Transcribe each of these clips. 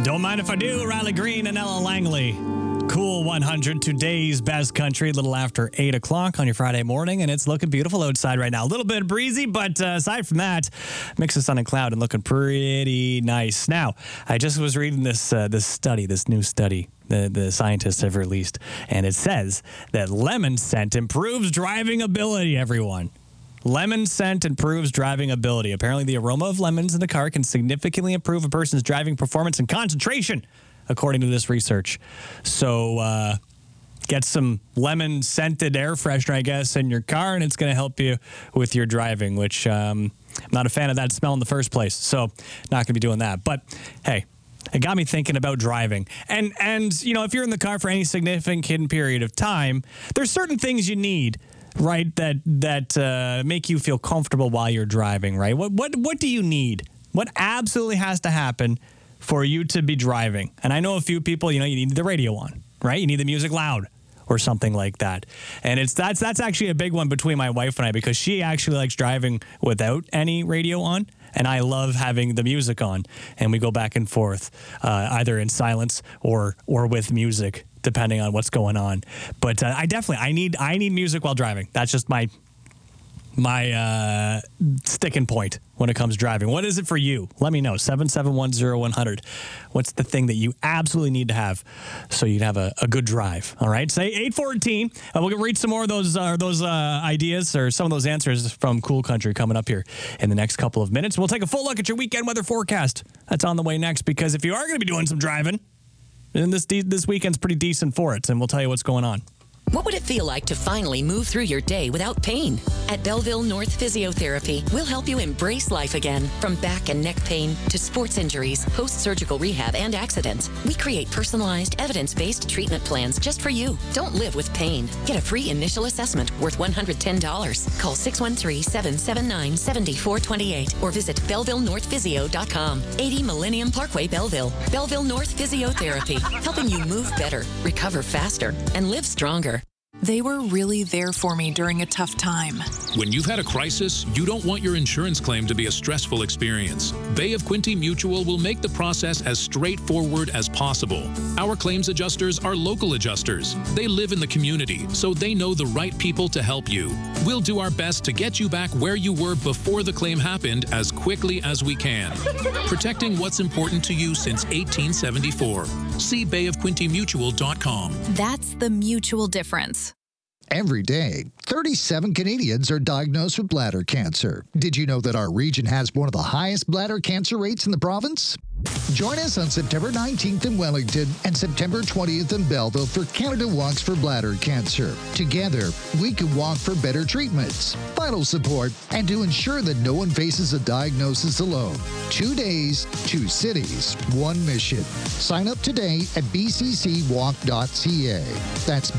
Don't mind if I do. Riley Green and Ella Langley. Cool 100, today's best country, a little after 8 o'clock on your Friday morning, and it's looking beautiful outside right now. A little bit breezy, but aside from that, mix of sun and cloud and looking pretty nice. Now, I just was reading this new study the scientists have released, and it says that lemon scent improves driving ability, everyone. Lemon scent improves driving ability. Apparently, the aroma of lemons in the car can significantly improve a person's driving performance and concentration, according to this research. So get some lemon-scented air freshener, I guess, in your car, and it's going to help you with your driving, which I'm not a fan of that smell in the first place, so not going to be doing that. But, hey, it got me thinking about driving. And you know, if you're in the car for any significant period of time, there's certain things you need, right, that make you feel comfortable while you're driving, right? What do you need? What absolutely has to happen for you to be driving? And I know a few people, you know, you need the radio on, right? You need the music loud or something like that. And that's actually a big one between my wife and I, because she actually likes driving without any radio on, and I love having the music on, and we go back and forth, either in silence or with music, depending on what's going on. But I need music while driving. That's just my sticking point when it comes driving. What is it for you? Let me know. 7710100. What's the thing that you absolutely need to have so you can have a good drive? All right. Say 814. We'll read some more of those ideas or some of those answers from Cool Country coming up here in the next couple of minutes. We'll take a full look at your weekend weather forecast. That's on the way next, because if you are going to be doing some driving, then this weekend's pretty decent for it, and we'll tell you what's going on. What would it feel like to finally move through your day without pain? At Belleville North Physiotherapy, we'll help you embrace life again. From back and neck pain to sports injuries, post-surgical rehab, and accidents, we create personalized, evidence-based treatment plans just for you. Don't live with pain. Get a free initial assessment worth $110. Call 613-779-7428 or visit BellevilleNorthPhysio.com. 80 Millennium Parkway, Belleville. Belleville North Physiotherapy, helping you move better, recover faster, and live stronger. They were really there for me during a tough time. When you've had a crisis, you don't want your insurance claim to be a stressful experience. Bay of Quinte Mutual will make the process as straightforward as possible. Our claims adjusters are local adjusters. They live in the community, so they know the right people to help you. We'll do our best to get you back where you were before the claim happened as quickly as we can. Protecting what's important to you since 1874. See bayofquintemutual.com. That's the mutual difference. Every day, 37 Canadians are diagnosed with bladder cancer. Did you know that our region has one of the highest bladder cancer rates in the province? Join us on September 19th in Wellington and September 20th in Belleville for Canada Walks for Bladder Cancer. Together, we can walk for better treatments, vital support, and to ensure that no one faces a diagnosis alone. 2 days, 2 cities, 1 mission. Sign up today at bccwalk.ca. That's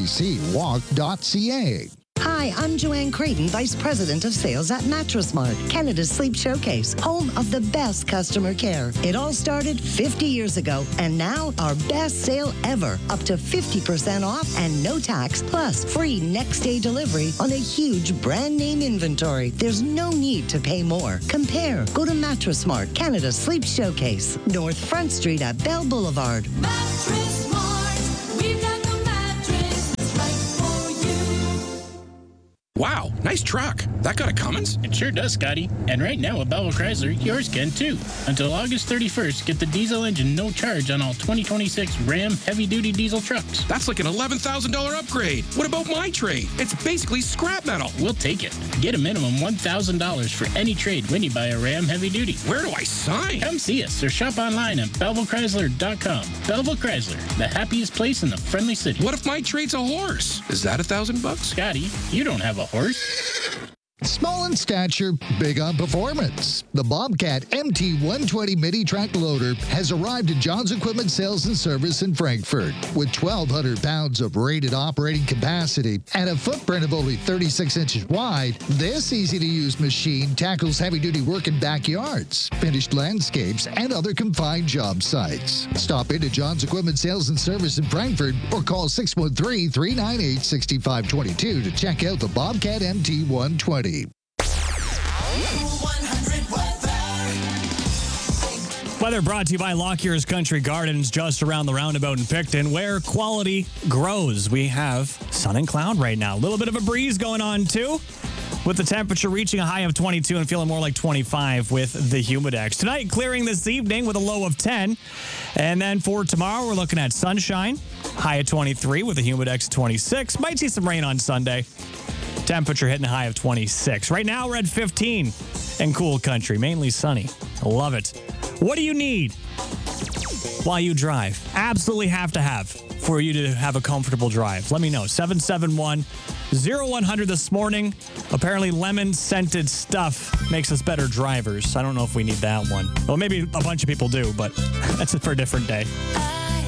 bccwalk.ca. Hi, I'm Joanne Creighton, Vice President of Sales at Mattress Mart, Canada's Sleep Showcase, home of the best customer care. It all started 50 years ago, and now our best sale ever, up to 50% off and no tax, plus free next-day delivery on a huge brand-name inventory. There's no need to pay more. Compare. Go to Mattress Mart, Canada's Sleep Showcase, North Front Street at Bell Boulevard. Mattress Mart, we've got the mattress that's right for you. Wow, nice truck. That got a Cummins? It sure does, Scotty. And right now at Belleville Chrysler, yours can too. Until August 31st, get the diesel engine no charge on all 2026 Ram heavy-duty diesel trucks. That's like an $11,000 upgrade. What about my trade? It's basically scrap metal. We'll take it. Get a minimum $1,000 for any trade when you buy a Ram heavy-duty. Where do I sign? Come see us or shop online at BellevilleChrysler.com. Belleville Chrysler, the happiest place in the friendly city. What if my trade's a horse? Is that $1,000? Scotty, you don't have a horse. Small in stature, big on performance. The Bobcat MT120 mini track loader has arrived at John's Equipment Sales and Service in Frankfurt. With 1,200 pounds of rated operating capacity and a footprint of only 36 inches wide, this easy-to-use machine tackles heavy-duty work in backyards, finished landscapes, and other confined job sites. Stop into John's Equipment Sales and Service in Frankfurt or call 613-398-6522 to check out the Bobcat MT120. Weather brought to you by Lockyer's Country Gardens, just around the roundabout in Picton, where quality grows. We have sun and cloud right now. A little bit of a breeze going on, too, with the temperature reaching a high of 22 and feeling more like 25 with the Humidex. Tonight, clearing this evening with a low of 10. And then for tomorrow, we're looking at sunshine, high of 23 with a Humidex of 26. Might see some rain on Sunday. Temperature hitting a high of 26. Right now, we're at 15 in cool country, mainly sunny. I love it. What do you need while you drive? Absolutely have to have for you to have a comfortable drive. Let me know. 771-0100 this morning. Apparently lemon-scented stuff makes us better drivers. I don't know if we need that one. Well, maybe a bunch of people do, but that's it for a different day.